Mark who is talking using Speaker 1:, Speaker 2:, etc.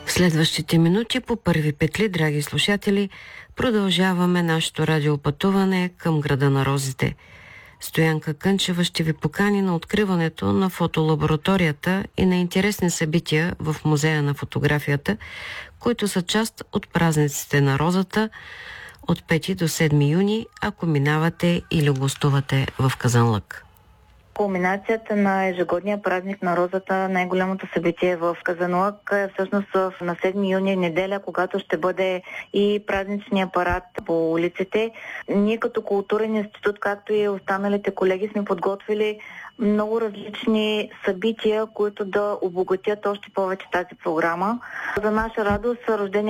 Speaker 1: В следващите минути по първи петли, драги слушатели, продължаваме нашето радиопътуване към града на розите. Стоянка Кънчева ще ви покани на откриването на фотолабораторията и на интересни събития в Музея на фотографията, които са част от празниците на розата от 5 до 7 юни, ако минавате или гостувате в Казанлък.
Speaker 2: Кулминацията на ежегодния празник на розата, най-голямото събитие в Казанлък е всъщност на 7 юни, неделя, когато ще бъде и празничния парад по улиците. Ние като културен институт, както и останалите колеги, сме подготвили много различни събития, които да обогатят още повече тази програма. За наша радост, рождения